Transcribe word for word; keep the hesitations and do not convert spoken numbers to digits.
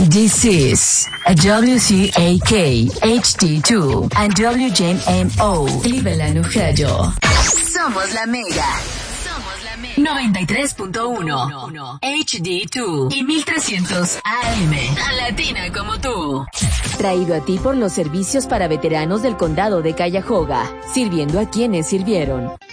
This is a W C A K H D two and W J M O Cleveland, Ohio. Somos la Mega. Somos la Mega. noventa y tres punto uno H D dos y mil trescientos A M. Tan latina como tú. Traído a ti por los servicios para veteranos del condado de Cuyahoga, sirviendo a quienes sirvieron.